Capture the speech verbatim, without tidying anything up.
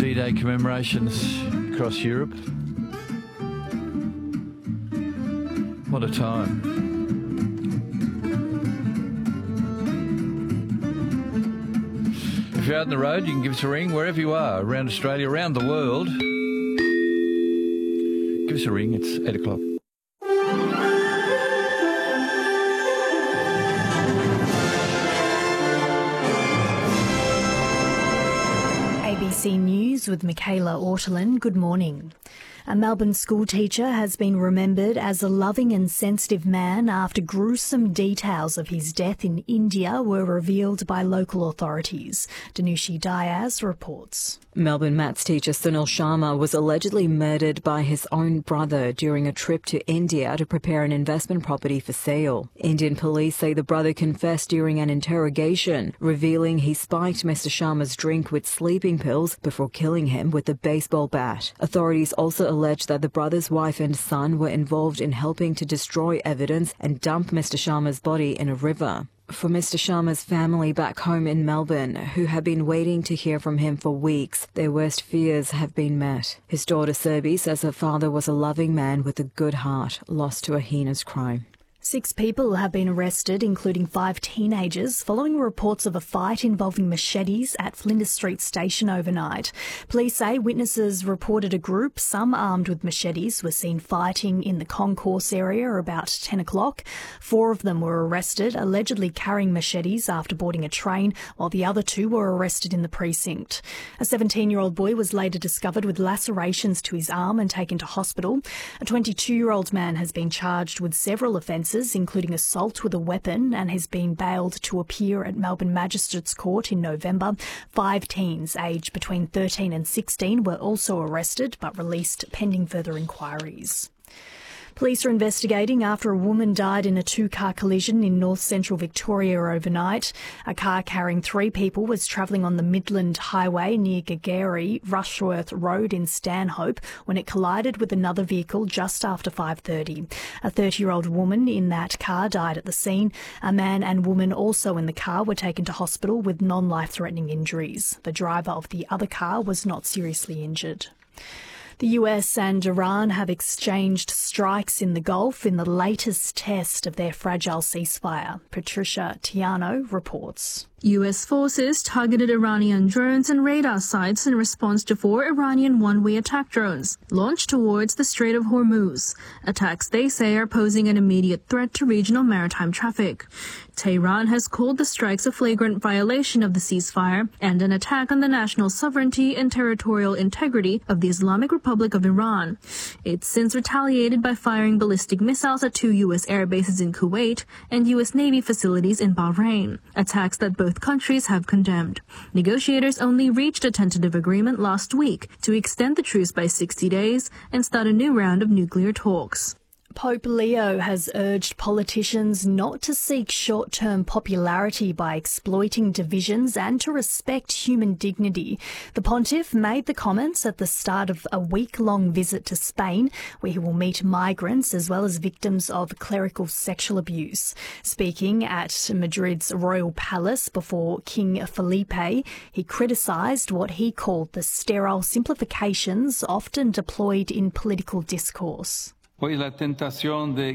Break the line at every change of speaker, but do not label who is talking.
D-Day commemorations across Europe. What a time. If you're out on the road, you can give us a ring wherever you are, around Australia, around the world. Give us a ring, it's eight o'clock.
A B C News with Michaela Ortolin. Good morning. A Melbourne school teacher has been remembered as a loving and sensitive man after gruesome details of his death in India were revealed by local authorities. Danushi Diaz reports.
Melbourne maths teacher Sunil Sharma was allegedly murdered by his own brother during a trip to India to prepare an investment property for sale. Indian police say the brother confessed during an interrogation, revealing he spiked Mister Sharma's drink with sleeping pills before killing him with a baseball bat. Authorities also alleged that the brother's wife and son were involved in helping to destroy evidence and dump Mister Sharma's body in a river. For Mister Sharma's family back home in Melbourne, who have been waiting to hear from him for weeks, their worst fears have been met. His daughter Serbi says her father was a loving man with a good heart, lost to a heinous crime.
Six people have been arrested, including five teenagers, following reports of a fight involving machetes at Flinders Street Station overnight. Police say witnesses reported a group, some armed with machetes, were seen fighting in the concourse area about ten o'clock. Four of them were arrested, allegedly carrying machetes after boarding a train, while the other two were arrested in the precinct. A seventeen-year-old boy was later discovered with lacerations to his arm and taken to hospital. A twenty-two-year-old man has been charged with several offences, including assault with a weapon, and has been bailed to appear at Melbourne Magistrates Court in November. Five teens aged between thirteen and sixteen were also arrested but released pending further inquiries. Police are investigating after a woman died in a two-car collision in north-central Victoria overnight. A car carrying three people was travelling on the Midland Highway near Gagary, Rushworth Road in Stanhope when it collided with another vehicle just after five thirty. A thirty-year-old woman in that car died at the scene. A man and woman also in the car were taken to hospital with non-life-threatening injuries. The driver of the other car was not seriously injured. The U S and Iran have exchanged strikes in the Gulf in the latest test of their fragile ceasefire. Patricia Tiano reports.
U S forces targeted Iranian drones and radar sites in response to four Iranian one-way attack drones launched towards the Strait of Hormuz. Attacks they say are posing an immediate threat to regional maritime traffic. Tehran has called the strikes a flagrant violation of the ceasefire and an attack on the national sovereignty and territorial integrity of the Islamic Republic of Iran. It's since retaliated by firing ballistic missiles at two U S air bases in Kuwait and U S Navy facilities in Bahrain, attacks that both countries have condemned. Negotiators only reached a tentative agreement last week to extend the truce by sixty days and start a new round of nuclear talks.
Pope Leo has urged politicians not to seek short-term popularity by exploiting divisions and to respect human dignity. The pontiff made the comments at the start of a week-long visit to Spain, where he will meet migrants as well as victims of clerical sexual abuse. Speaking at Madrid's Royal Palace before King Felipe, he criticised what he called the sterile simplifications often deployed in political discourse.
Hoy la tentación de